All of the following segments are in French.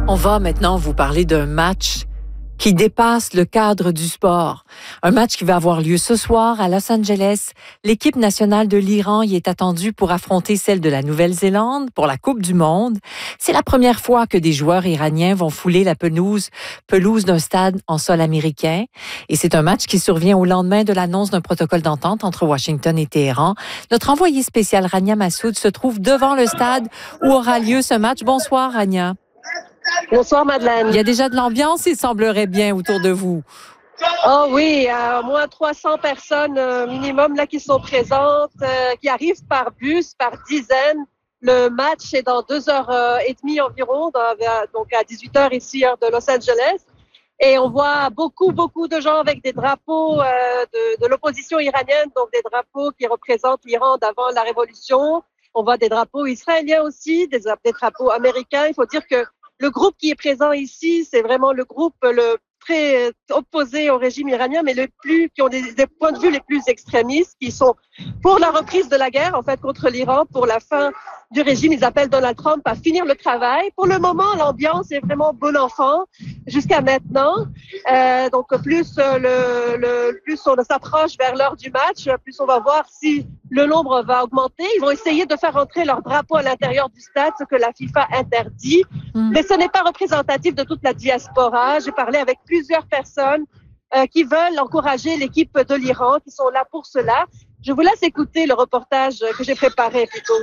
On va maintenant vous parler d'un match qui dépasse le cadre du sport. Un match qui va avoir lieu ce soir à Los Angeles. L'équipe nationale de l'Iran y est attendue pour affronter celle de la Nouvelle-Zélande pour la Coupe du monde. C'est la première fois que des joueurs iraniens vont fouler la pelouse d'un stade en sol américain. Et c'est un match qui survient au lendemain de l'annonce d'un protocole d'entente entre Washington et Téhéran. Notre envoyé spécial Rania Massoud se trouve devant le stade où aura lieu ce match. Bonsoir, Rania. Bonsoir, Madeleine. Il y a déjà de l'ambiance, il semblerait bien autour de vous. Oh oui, au moins 300 personnes minimum là qui sont présentes, qui arrivent par bus, par dizaines. Le match est dans 2h30 environ, donc à 18h ici, heure de Los Angeles. Et on voit beaucoup de gens avec des drapeaux de l'opposition iranienne, donc des drapeaux qui représentent l'Iran d'avant la révolution. On voit des drapeaux israéliens aussi, des drapeaux américains. Il faut dire que le groupe qui est présent ici, c'est vraiment le groupe le très opposé au régime iranien, mais qui ont des points de vue les plus extrémistes, qui sont pour la reprise de la guerre, en fait, contre l'Iran, pour la fin du régime. Ils appellent Donald Trump à finir le travail. Pour le moment, l'ambiance est vraiment bon enfant jusqu'à maintenant. Donc, plus on s'approche vers l'heure du match, plus on va voir si le nombre va augmenter. Ils vont essayer de faire entrer leur drapeau à l'intérieur du stade, ce que la FIFA interdit. Mais ce n'est pas représentatif de toute la diaspora. J'ai parlé avec plusieurs personnes qui veulent encourager l'équipe de l'Iran, qui sont là pour cela. Je vous laisse écouter le reportage que j'ai préparé plutôt.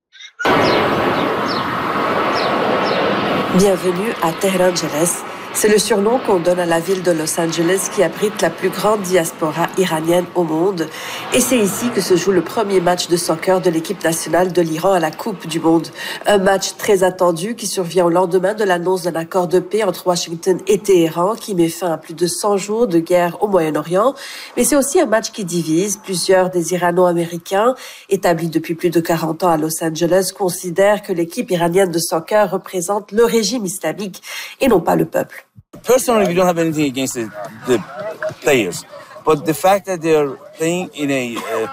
Bienvenue à Tehran Jeunesse. C'est le surnom qu'on donne à la ville de Los Angeles qui abrite la plus grande diaspora iranienne au monde. Et c'est ici que se joue le premier match de soccer de l'équipe nationale de l'Iran à la Coupe du monde. Un match très attendu qui survient au lendemain de l'annonce d'un accord de paix entre Washington et Téhéran qui met fin à plus de 100 jours de guerre au Moyen-Orient. Mais c'est aussi un match qui divise. Plusieurs des Irano-Américains établis depuis plus de 40 ans à Los Angeles considèrent que l'équipe iranienne de soccer représente le régime islamique et non pas le peuple. Personally, we don't have anything against the players, but the fact that they're playing in a